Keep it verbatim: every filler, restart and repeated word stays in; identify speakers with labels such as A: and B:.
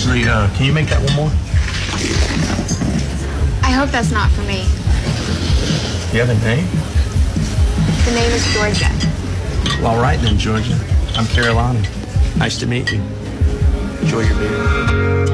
A: Actually, uh, can you make that one more?
B: I hope that's not for me.
A: Do you have a name?
B: The name is Georgia.
A: Well, all right then, Georgia. I'm Carolina. Nice to meet you. Enjoy your beer.